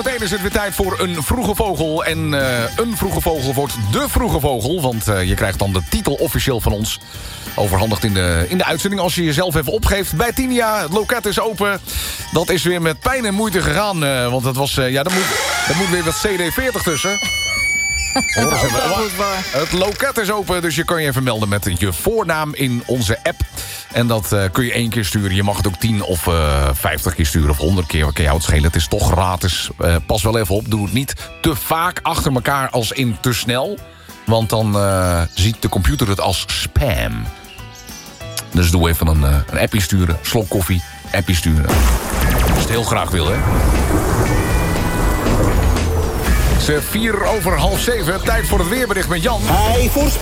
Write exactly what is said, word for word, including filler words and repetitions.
Meteen is het weer tijd voor een vroege vogel. En uh, een vroege vogel wordt de vroege vogel. Want uh, je krijgt dan de titel officieel van ons. Overhandigd in de, in de uitzending als je jezelf even opgeeft. Bij Tinia, het loket is open. Dat is weer met pijn en moeite gegaan. Uh, want dat was, uh, ja, er moet, er moet weer wat C D veertig tussen. Hoor eens even. Het loket is open, dus je kan je even melden met je voornaam in onze app. En dat uh, kun je één keer sturen. Je mag het ook tien of uh, vijftig keer sturen of honderd keer. Wat kan jou het schelen? Het is toch gratis. Uh, pas wel even op, doe het niet te vaak achter elkaar als in te snel. Want dan uh, ziet de computer het als spam. Dus doe even een, uh, een appie sturen. Slok koffie, appie sturen. Als je het heel graag wil, hè. Het is vier over half zeven. Tijd voor het weerbericht met Jan. Hij voorspelt.